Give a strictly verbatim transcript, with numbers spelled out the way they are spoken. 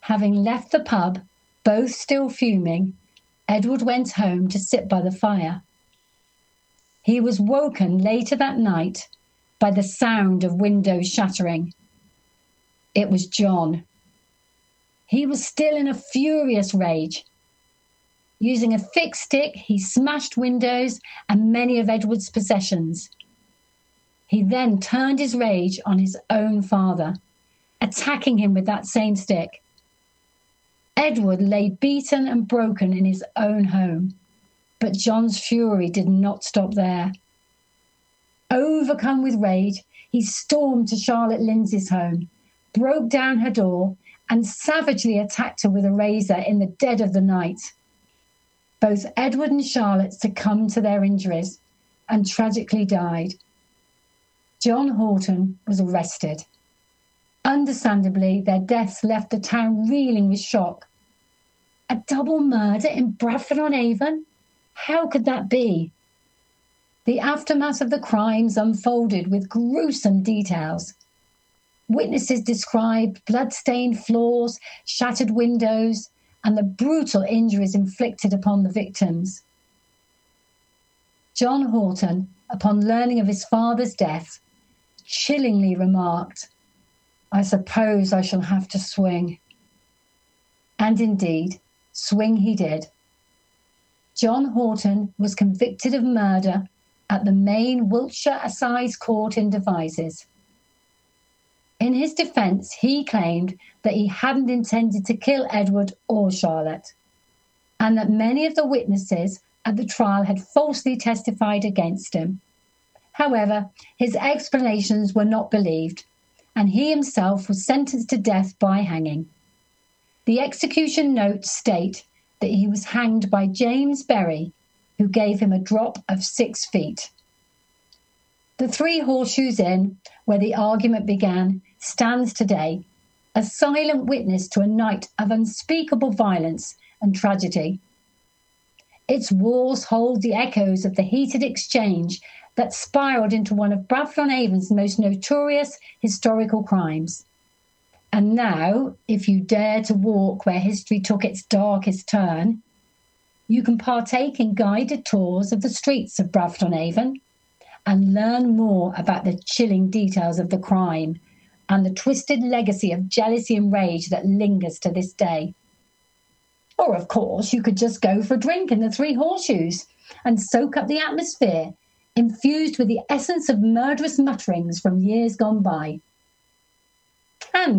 Having left the pub, both still fuming, Edward went home to sit by the fire. He was woken later that night by the sound of windows shattering. It was John. He was still in a furious rage. Using a thick stick, he smashed windows and many of Edward's possessions. He then turned his rage on his own father, attacking him with that same stick. Edward lay beaten and broken in his own home, but John's fury did not stop there. Overcome with rage, he stormed to Charlotte Lindsay's home, broke down her door, and savagely attacked her with a razor in the dead of the night. Both Edward and Charlotte succumbed to their injuries and tragically died. John Horton was arrested. Understandably, their deaths left the town reeling with shock. A double murder in Bradford-on-Avon? How could that be? The aftermath of the crimes unfolded with gruesome details. Witnesses described blood-stained floors, shattered windows, and the brutal injuries inflicted upon the victims. John Horton, upon learning of his father's death, chillingly remarked, "I suppose I shall have to swing." And indeed, swing he did. John Horton was convicted of murder at the main Wiltshire Assize Court in Devizes. In his defence, he claimed that he hadn't intended to kill Edward or Charlotte, and that many of the witnesses at the trial had falsely testified against him. However, his explanations were not believed, and he himself was sentenced to death by hanging. The execution notes state that he was hanged by James Berry, who gave him a drop of six feet. The Three Horseshoes Inn, where the argument began, stands today, a silent witness to a night of unspeakable violence and tragedy. Its walls hold the echoes of the heated exchange that spiraled into one of Bradford-on-Avon's most notorious historical crimes. And now, if you dare to walk where history took its darkest turn, you can partake in guided tours of the streets of Bradford-on-Avon and learn more about the chilling details of the crime and the twisted legacy of jealousy and rage that lingers to this day. Or, of course, you could just go for a drink in the Three Horseshoes and soak up the atmosphere, infused with the essence of murderous mutterings from years gone by.